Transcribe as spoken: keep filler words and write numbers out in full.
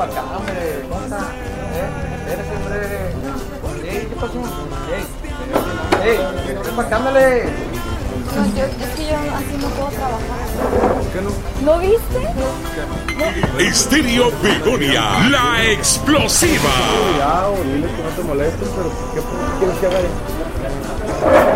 para acá, hombre. ¿Cómo está? ¿Eh? Espérese, hombre. Ey, ¿qué pasó? Ey, ey, ven para acá, ándale. No, yo, es que yo así no puedo trabajar. ¿Por qué no? ¿No viste? Estéreo Begonia, la explosiva. Cuidado, dile que no te molestes, pero ¿qué, qué quieres que haga?